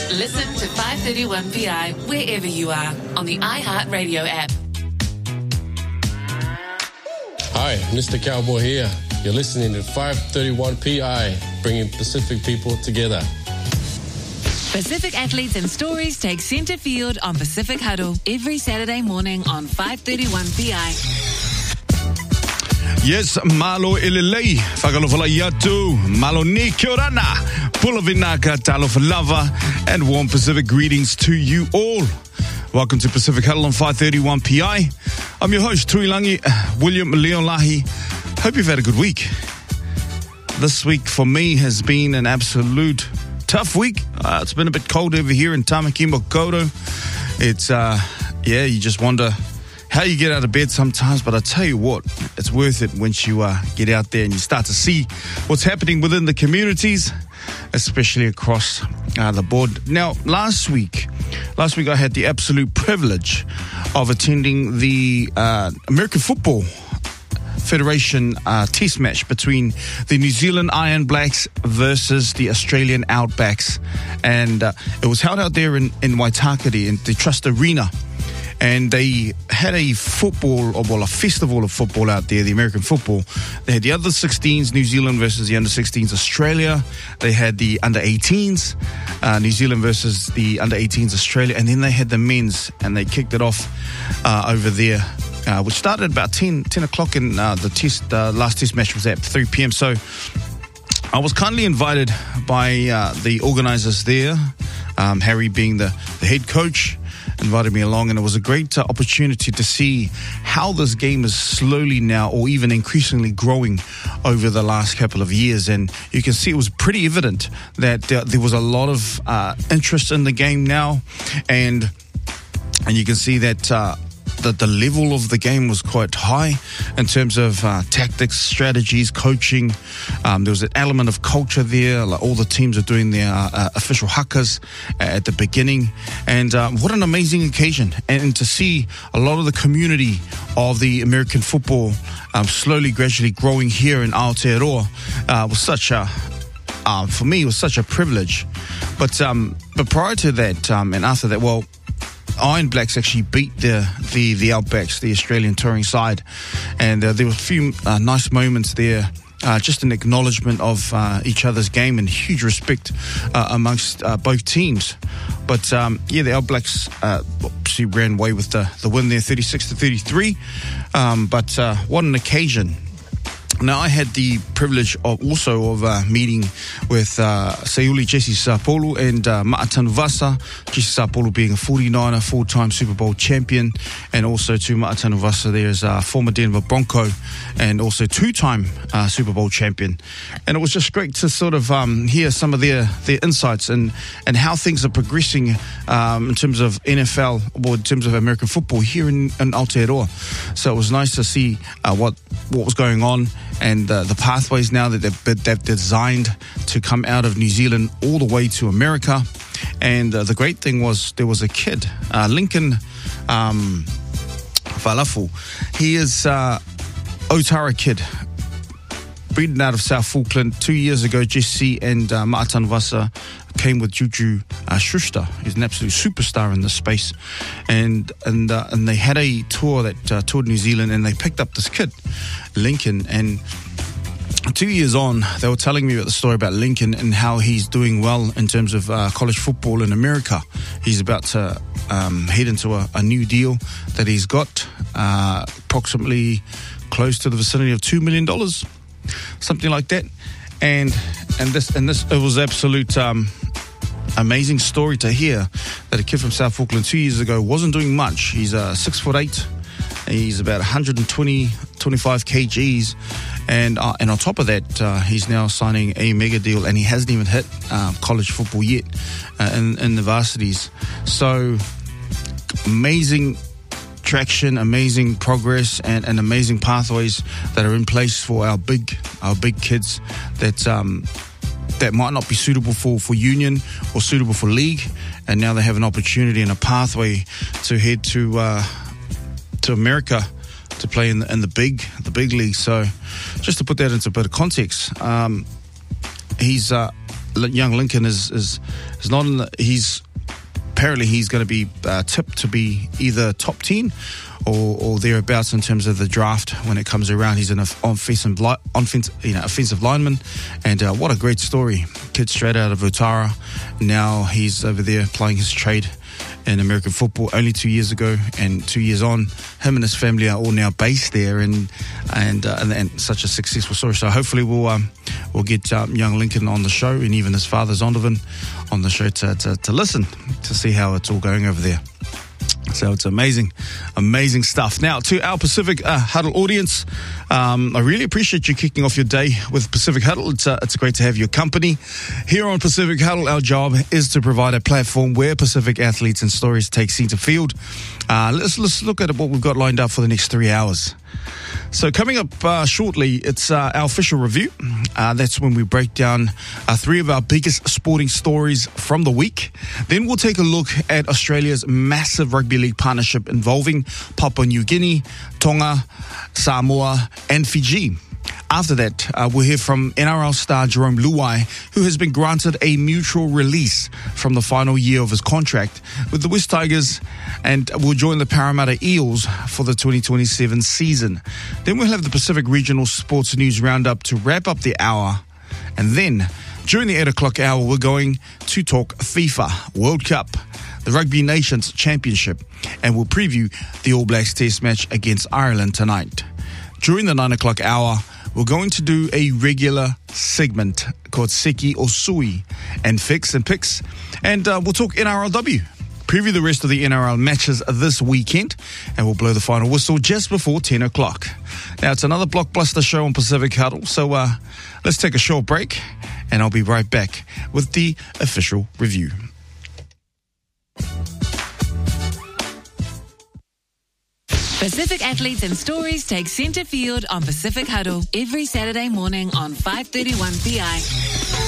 Listen to 531PI wherever you are on the iHeartRadio app. Hi, Mr. Cowboy here. You're listening to 531PI, bringing Pacific people together. Pacific athletes and stories take centre field on Pacific Huddle every Saturday morning on 531PI. Yes, malo ililei, whakalofala yatu, malo ni kia orana, pulavinaka talofalava, and warm Pacific greetings to you all. Welcome to Pacific Huddle on 531PI. I'm your host, Tuilangi William Leolahi. Hope you've had a good week. This week for me has been an absolute tough week. It's been a bit cold over here in Tamaki Makaurau. It's, you just wonder how you get out of bed sometimes, but I tell you what, it's worth it once you get out there and you start to see what's happening within the communities, especially across the board. Now, last week I had the absolute privilege of attending the American Football Federation test match between the New Zealand Iron Blacks versus the Australian Outbacks, and it was held out there in Waitakere in the Trust Arena. And they had a festival of football out there, the American football. They had the under 16s, New Zealand versus the under 16s, Australia. They had the under 18s, New Zealand versus the under 18s, Australia. And then they had the men's, and they kicked it off over there, which started at about 10 o'clock, and the last test match was at 3 p.m. So I was kindly invited by the organisers there, Harry being the head coach, invited me along, and it was a great opportunity to see how this game is slowly now, or even increasingly, growing over the last couple of years. And you can see it was pretty evident that there was a lot of interest in the game now, and you can see that the level of the game was quite high in terms of tactics, strategies, coaching. There was an element of culture there. Like all the teams are doing their official hakas at the beginning. And what an amazing occasion. And to see a lot of the community of the American football slowly, gradually growing here in Aotearoa was such a... for me, it was such a privilege. But prior to that, and after that, well, Iron Blacks actually beat the Outbacks, the Australian touring side, and there were a few nice moments there, just an acknowledgement of each other's game and huge respect amongst both teams. But the All Blacks obviously ran away with the win there, 36-33. But what an occasion. Now, I had the privilege of meeting with Seuli Jesse Sapolu and Ma'atanu Vasa. Jesse Sapolu being a 49er, four-time Super Bowl champion, and also to Ma'atanu Vasa there is a former Denver Bronco and also two-time Super Bowl champion. And it was just great to sort of hear some of their insights and how things are progressing in terms of NFL, or in terms of American football here in Aotearoa. So it was nice to see what was going on, and the pathways now that they've designed to come out of New Zealand all the way to America. And the great thing was there was a kid, Lincoln Falafu. He is Otara kid, breeding out of South Falkland. 2 years ago, Jesse and Ma'atanu Vasa came with Juju Schuster. He's an absolute superstar in this space, and they had a tour that toured New Zealand, and they picked up this kid, Lincoln. And 2 years on, they were telling me about the story about Lincoln and how he's doing well in terms of college football in America. He's about to head into a new deal that he's got, approximately close to the vicinity of $2 million, something like that. And this it was absolute amazing story to hear that a kid from South Falkland 2 years ago wasn't doing much. He's 6'8". He's about 125 kgs, and on top of that, he's now signing a mega deal, and he hasn't even hit college football yet in the varsities. So amazing traction, amazing progress, and amazing pathways that are in place for our big kids that might not be suitable for union or suitable for league, and now they have an opportunity and a pathway to head to America to play in the big league. So just to put that into a bit of context, he's young Lincoln is not in the, apparently he's going to be tipped to be either top 10 or thereabouts in terms of the draft when it comes around. He's an offensive lineman, and what a great story. Kid straight out of Utara. Now he's over there playing his trade in American football only 2 years ago, and 2 years on, him and his family are all now based there, and such a successful story. So hopefully we'll get young Lincoln on the show, and even his father Zondervan on the show to listen to see how it's all going over there. So it's amazing stuff. Now, to our Pacific Huddle audience, I really appreciate you kicking off your day with Pacific Huddle. It's great to have your company. Here on Pacific Huddle, our job is to provide a platform where Pacific athletes and stories take center field. Let's look at what we've got lined up for the next 3 hours. So coming up shortly, it's our official review. That's when we break down 3 of our biggest sporting stories from the week. Then we'll take a look at Australia's massive rugby league partnership involving Papua New Guinea, Tonga, Samoa, and Fiji. After that, we'll hear from NRL star Jerome Luai, who has been granted a mutual release from the final year of his contract with the West Tigers, and will join the Parramatta Eels for the 2027 season. Then we'll have the Pacific Regional Sports News Roundup to wrap up the hour. And then, during the 8 o'clock hour, we're going to talk FIFA World Cup, the Rugby Nations Championship, and we'll preview the All Blacks Test match against Ireland tonight. During the 9 o'clock hour, we're going to do a regular segment called Seki or Sui and Fix and Picks, and we'll talk NRLW, preview the rest of the NRL matches this weekend, and we'll blow the final whistle just before 10 o'clock. Now, it's another blockbuster show on Pacific Huddle, so let's take a short break, and I'll be right back with the official review. Pacific athletes and stories take centre field on Pacific Huddle every Saturday morning on 531 PI.